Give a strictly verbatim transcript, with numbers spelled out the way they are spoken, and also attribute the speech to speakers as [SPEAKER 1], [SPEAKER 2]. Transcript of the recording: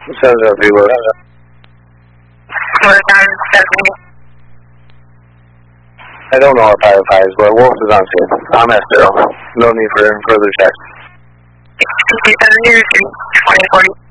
[SPEAKER 1] seven zero three, what? I don't know our pilot five is, but Wolf is on scene. I'm at zero. No need for further checks.
[SPEAKER 2] twenty forty.